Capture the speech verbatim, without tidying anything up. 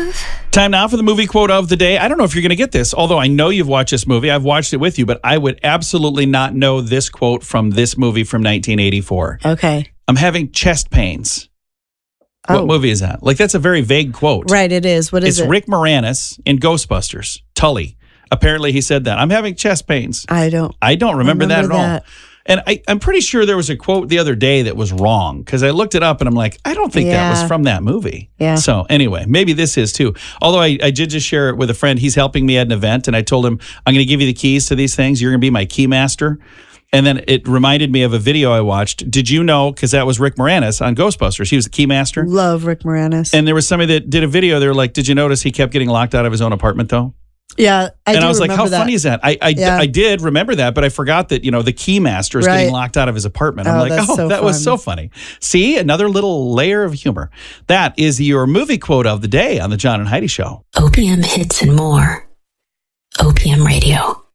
love. Time now for the movie quote of the day. I don't know if you're going to get this, although I know you've watched this movie. I've watched it with you, but I would absolutely not know this quote from this movie from nineteen eighty-four. Okay. I'm having chest pains. Oh. What movie is that? Like, that's a very vague quote. Right, it is. What is it's it? It's Rick Moranis in Ghostbusters, Tully. Apparently he said that. I'm having chest pains. I don't I don't remember, remember that at that. all. And I, I'm pretty sure there was a quote the other day that was wrong because I looked it up and I'm like, I don't think Yeah. that was from that movie. Yeah. So anyway, maybe this is too. Although I, I did just share it with a friend. He's helping me at an event and I told him, I'm going to give you the keys to these things. You're going to be my key master. And then it reminded me of a video I watched. Did you know, because that was Rick Moranis on Ghostbusters. He was the key master. Love Rick Moranis. And there was somebody that did a video. They were like, did you notice he kept getting locked out of his own apartment though? Yeah, I and do I was like, how remember funny is that? I I, Yeah. I did remember that, but I forgot that, you know, the key master is Right. getting locked out of his apartment. I'm Oh, like, that's oh, so that was fun. so funny. See, another little layer of humor. That is your movie quote of the day on the John and Heidi Show. O P M hits and more. O P M Radio.